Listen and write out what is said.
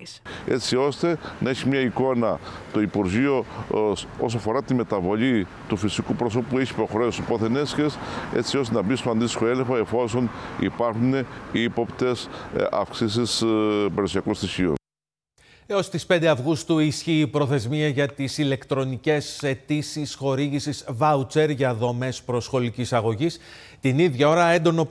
Πόλης. Έτσι ώστε να έχει μια εικόνα το Υπουργείο όσο αφορά τη μεταβολή του φυσικού προσώπου που έχει υποχρέωση πόθεν έσχες, έτσι ώστε να μπει στο αντίστοιχο έλεγχο εφόσον υπάρχουν οι ύποπτες αυξήσεις περιουσιακών στοιχείων. Έως τις 5 Αυγούστου ισχύει η προθεσμία για τις ηλεκτρονικές αιτήσεις χορήγησης βάουτσερ για δομές προσχολικής αγωγής. Την ίδια ώρα έντονο